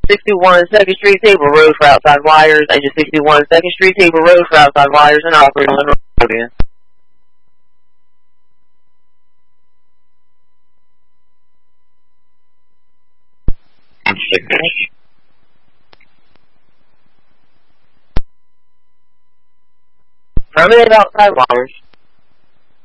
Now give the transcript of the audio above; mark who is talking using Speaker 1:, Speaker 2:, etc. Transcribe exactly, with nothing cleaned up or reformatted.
Speaker 1: sixty-one second Street, Table Road for outside wires. Engine sixty-one second Street, Table Road for outside wires, and operating on the road again. Terminate outside wires.